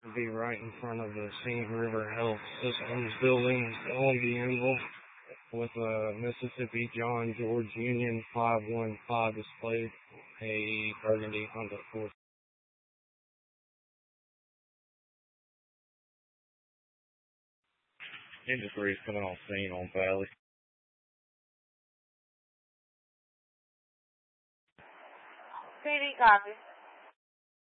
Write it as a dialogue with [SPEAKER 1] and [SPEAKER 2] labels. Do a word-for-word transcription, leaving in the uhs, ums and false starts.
[SPEAKER 1] Be right in front of the Saint River Health Systems building on the anvil with a Mississippi John George Union five one five displayed, a burgundy Honda Accord. Industry is coming on scene on Valley.
[SPEAKER 2] P D copy.